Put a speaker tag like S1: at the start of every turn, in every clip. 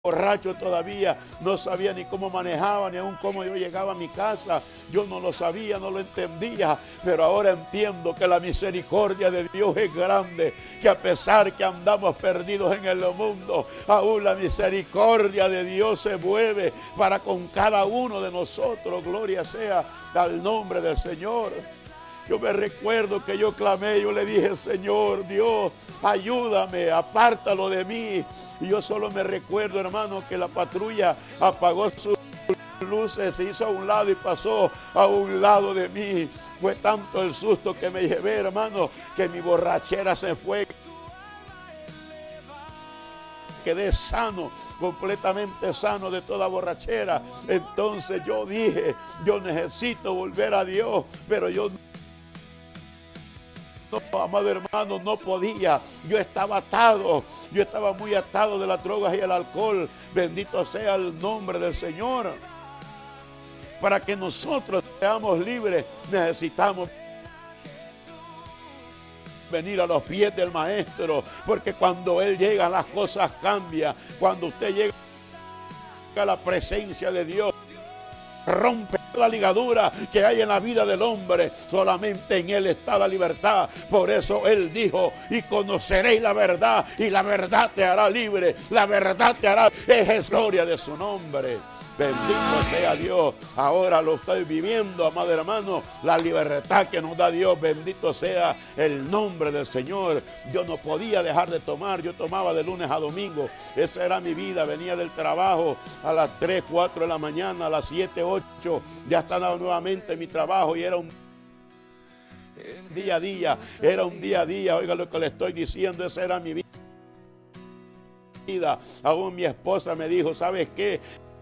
S1: borracho todavía, no sabía ni cómo manejaba, ni aún cómo yo llegaba a mi casa. Yo no lo sabía, no lo entendía, pero ahora entiendo que la misericordia de Dios es grande, que a pesar que andamos perdidos en el mundo, aún la misericordia de Dios se mueve para con cada uno de nosotros. Gloria sea al nombre del Señor. Yo me recuerdo que yo clamé, yo le dije: Señor Dios, ayúdame, apártalo de mí. Y yo solo me recuerdo, hermano, que la patrulla apagó sus luces, se hizo a un lado y pasó a un lado de mí. Fue tanto el susto que me llevé, hermano, que mi borrachera se fue. Quedé sano, completamente sano de toda borrachera. Entonces yo dije: yo necesito volver a Dios, pero yo no, amado hermano, no podía. Yo estaba atado, yo estaba muy atado de las drogas y el alcohol. Bendito sea el nombre del Señor. Para que nosotros seamos libres, necesitamos venir a los pies del Maestro, porque cuando Él llega las cosas cambian. Cuando usted llega a la presencia de Dios, rompe la ligadura que hay en la vida del hombre. Solamente en Él está la libertad. Por eso Él dijo: y conoceréis la verdad, y la verdad te hará libre. La verdad te hará, es gloria de su nombre. Bendito sea Dios. Ahora lo estoy viviendo, amado hermano, la libertad que nos da Dios. Bendito sea el nombre del Señor. Yo no podía dejar de tomar. Yo tomaba de lunes a domingo. Esa era mi vida. Venía del trabajo a las 3, 4 de la mañana, a las 7, 8. Ya estaba nuevamente en mi trabajo y era un día a día. Era un día a día. Oiga lo que le estoy diciendo. Esa era mi vida. Aún mi esposa me dijo: ¿sabes qué?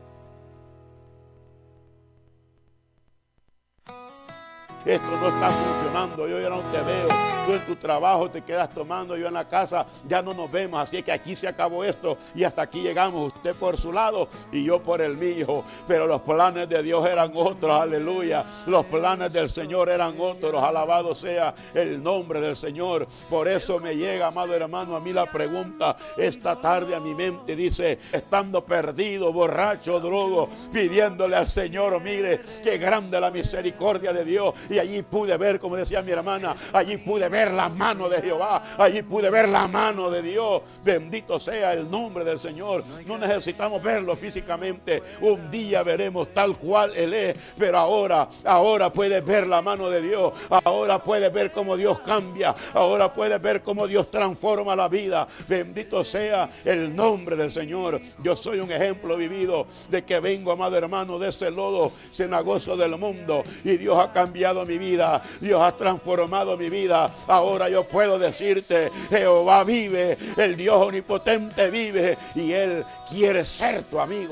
S1: Esto no está funcionando, yo ya no te veo. Tú en tu trabajo te quedas tomando, yo en la casa ya no nos vemos. Así que aquí se acabó esto y hasta aquí llegamos. Usted por su lado y yo por el mío. Pero los planes de Dios eran otros, aleluya. Los planes del Señor eran otros. Alabado sea el nombre del Señor. Por eso me llega, amado hermano, a mí la pregunta esta tarde a mi mente. Dice: estando perdido, borracho, drogo, pidiéndole al Señor, mire qué grande la misericordia de Dios. Y allí pude ver, como decía mi hermana, allí pude ver la mano de Jehová, allí pude ver la mano de Dios. Bendito sea el nombre del Señor. No necesitamos verlo físicamente. Un día veremos tal cual Él es, pero ahora puedes ver la mano de Dios. Ahora puedes ver cómo Dios cambia. Ahora puedes ver cómo Dios transforma la vida. Bendito sea el nombre del Señor. Yo soy un ejemplo vivido de que vengo, amado hermano, de ese lodo cenagoso del mundo, y Dios ha cambiado mi vida. Dios ha transformado mi vida. Ahora yo puedo decirte: Jehová vive, el Dios omnipotente vive, y Él quiere ser tu amigo.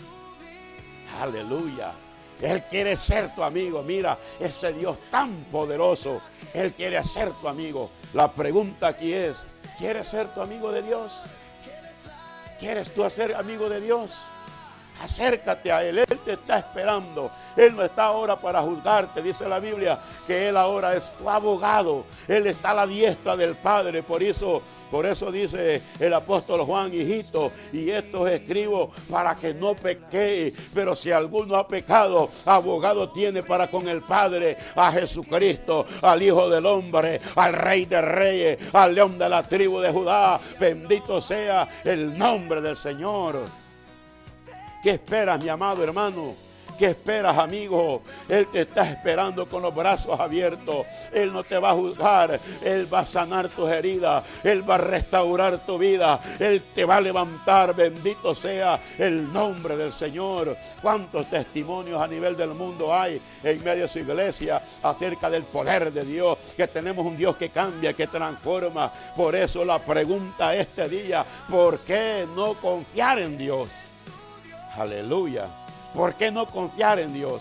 S1: Aleluya. Él quiere ser tu amigo. Mira, ese Dios tan poderoso, Él quiere ser tu amigo. La pregunta aquí es: ¿quieres ser tu amigo de Dios? ¿Quieres tú ser amigo de Dios? Acércate a Él, Él te está esperando. Él no está ahora para juzgarte. Dice la Biblia que Él ahora es tu abogado. Él está a la diestra del Padre. Por eso dice el apóstol Juan: hijito, y esto os escribo para que no pequéis. Pero si alguno ha pecado, abogado tiene para con el Padre, a Jesucristo, al Hijo del Hombre, al Rey de Reyes, al León de la tribu de Judá. Bendito sea el nombre del Señor. ¿Qué esperas, mi amado hermano? ¿Qué esperas, amigo? Él te está esperando con los brazos abiertos. Él no te va a juzgar. Él va a sanar tus heridas. Él va a restaurar tu vida. Él te va a levantar. Bendito sea el nombre del Señor. ¿Cuántos testimonios a nivel del mundo hay en medio de su iglesia acerca del poder de Dios? Que tenemos un Dios que cambia, que transforma. Por eso la pregunta este día: ¿por qué no confiar en Dios? Aleluya. ¿Por qué no confiar en Dios?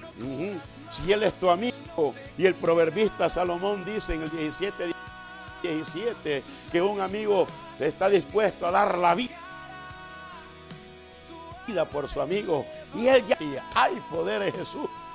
S1: Si Él es tu amigo. Y el proverbista Salomón dice en el 17 que un amigo está dispuesto a dar la vida por su amigo. Y Él ya hay poder en Jesús